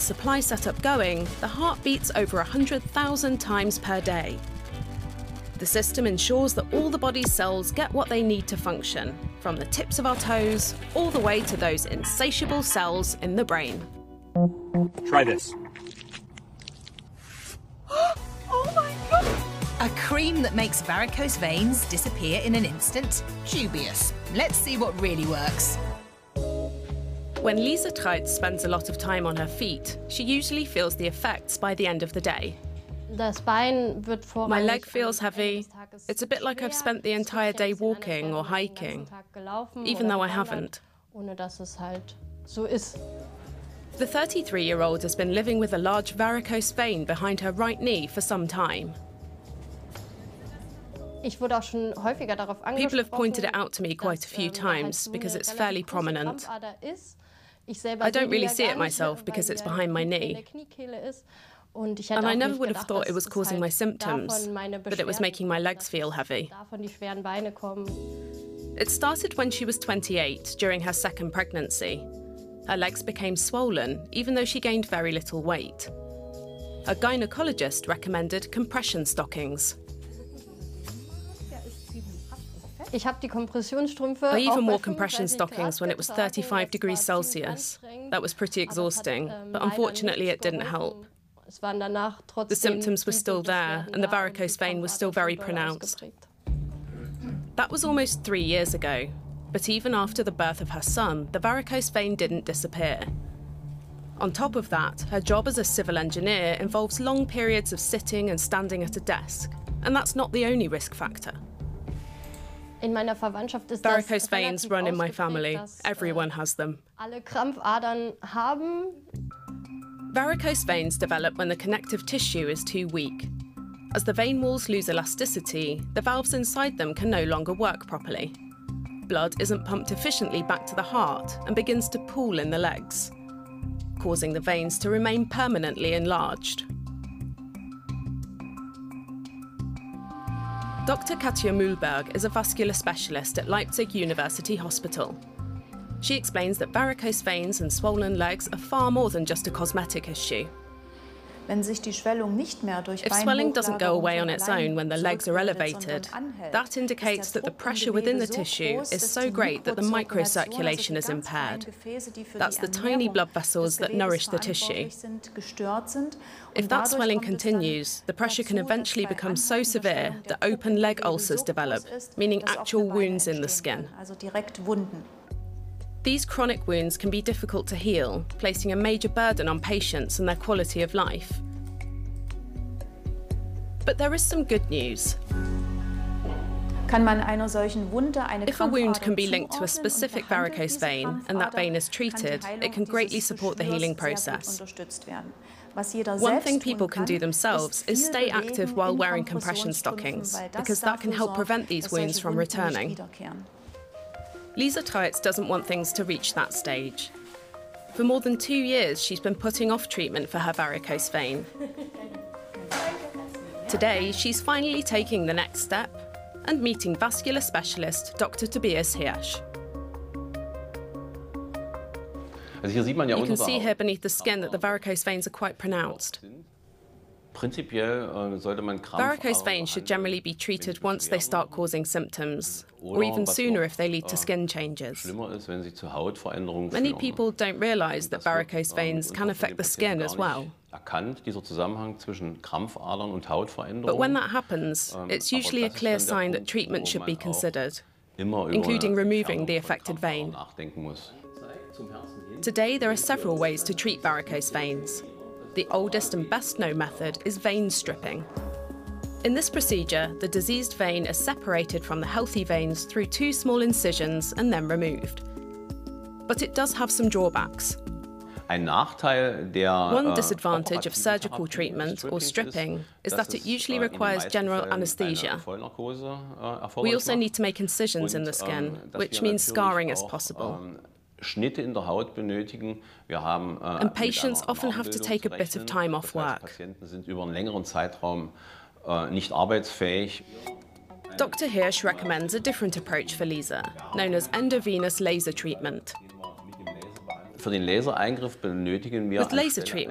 supply setup going, the heart beats over 100,000 times per day. The system ensures that all the body's cells get what they need to function, from the tips of our toes all the way to those insatiable cells in the brain. Try this. Oh my God! A cream that makes varicose veins disappear in an instant? Dubious. Let's see what really works. When Lisa Treitz spends a lot of time on her feet, she usually feels the effects by the end of the day. My leg feels heavy. It's a bit like I've spent the entire day walking or hiking, even though I haven't. The 33-year-old has been living with a large varicose vein behind her right knee for some time. People have pointed it out to me quite a few times because it's fairly prominent. I don't really see it myself because it's behind my knee. And I never would have thought it was causing my symptoms, but it was making my legs feel heavy. It started when she was 28, during her second pregnancy. Her legs became swollen, even though she gained very little weight. A gynecologist recommended compression stockings. I even wore compression stockings when it was 35 degrees Celsius. That was pretty exhausting, but unfortunately it didn't help. The symptoms were still there, and the varicose vein was still very pronounced. That was almost 3 years ago, but even after the birth of her son, the varicose vein didn't disappear. On top of that, her job as a civil engineer involves long periods of sitting and standing at a desk, and that's not the only risk factor. Varicose veins run in my family. Everyone has them. Varicose veins develop when the connective tissue is too weak. As the vein walls lose elasticity, the valves inside them can no longer work properly. Blood isn't pumped efficiently back to the heart and begins to pool in the legs, causing the veins to remain permanently enlarged. Dr. Katja Mühlberg is a vascular specialist at Leipzig University Hospital. She explains that varicose veins and swollen legs are far more than just a cosmetic issue. If swelling doesn't go away on its own when the legs are elevated, that indicates that the pressure within the tissue is so great that the microcirculation is impaired. That's the tiny blood vessels that nourish the tissue. If that swelling continues, the pressure can eventually become so severe that open leg ulcers develop, meaning actual wounds in the skin. These chronic wounds can be difficult to heal, placing a major burden on patients and their quality of life. But there is some good news. If a wound can be linked to a specific varicose vein and that vein is treated, it can greatly support the healing process. One thing people can do themselves is stay active while wearing compression stockings, because that can help prevent these wounds from returning. Lisa Treitz doesn't want things to reach that stage. For more than 2 years, she's been putting off treatment for her varicose vein. Today, she's finally taking the next step and meeting vascular specialist Dr. Tobias Hirsch. You can see here beneath the skin that the varicose veins are quite pronounced. Varicose veins should generally be treated once they start causing symptoms, or even sooner if they lead to skin changes. Many people don't realize that varicose veins can affect the skin as well. But when that happens, it's usually a clear sign that treatment should be considered, including removing the affected vein. Today, there are several ways to treat varicose veins. The oldest and best-known method is vein stripping. In this procedure, the diseased vein is separated from the healthy veins through 2 small incisions and then removed. But it does have some drawbacks. One disadvantage of surgical treatment, or stripping, is that it usually requires general anesthesia. We also need to make incisions in the skin, which means scarring is possible. And patients often have to take a bit of time off work. Dr. Hirsch recommends a different approach for Lisa, known as endovenous laser treatment. With laser treatment,